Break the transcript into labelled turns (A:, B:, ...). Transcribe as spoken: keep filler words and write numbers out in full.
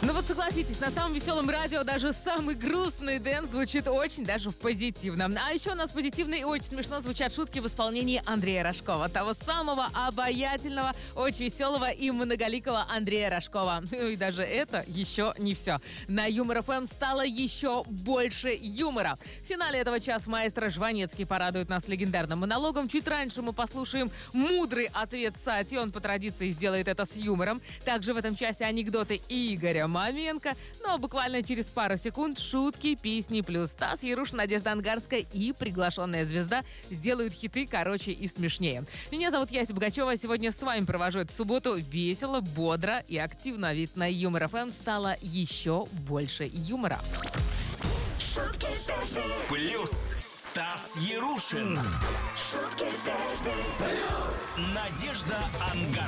A: Ну вот согласитесь, на самом веселом радио даже самый грустный дэнс звучит очень даже позитивно. А еще у нас позитивно и очень смешно звучат шутки в исполнении Андрея Рожкова. Того самого обаятельного, очень веселого и многоликого Андрея Рожкова. Ну и даже это еще не все. На Юмор эф эм стало еще больше юмора. В финале этого часа маэстро Жванецкий порадует нас легендарным монологом. Чуть раньше мы послушаем мудрый ответ Сати. Он по традиции сделает это с юмором. Также в этом часе анекдоты Игоря Маменко. Но буквально через пару секунд шутки, песни плюс Стас Ярушин, Надежда Ангарская и приглашенная звезда сделают хиты короче и смешнее. Меня зовут Яся Богачева. Сегодня с вами провожу эту субботу весело, бодро и активно. Ведь на Юмор эф эм стало еще больше юмора.
B: Шутки песни.
C: Плюс Стас Ярушин.
B: Шутки песни.
C: Надежда Ангарская.